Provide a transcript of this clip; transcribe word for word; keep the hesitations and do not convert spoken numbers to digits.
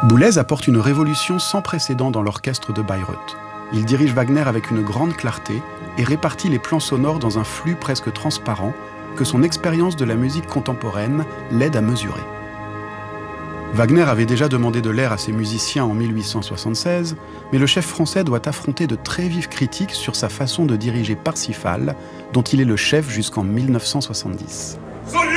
Boulez apporte une révolution sans précédent dans l'orchestre de Bayreuth. Il dirige Wagner avec une grande clarté et répartit les plans sonores dans un flux presque transparent que son expérience de la musique contemporaine l'aide à mesurer. Wagner avait déjà demandé de l'air à ses musiciens en mille huit cent soixante-seize, mais le chef français doit affronter de très vives critiques sur sa façon de diriger Parsifal, dont il est le chef jusqu'en mille neuf cent soixante-dix.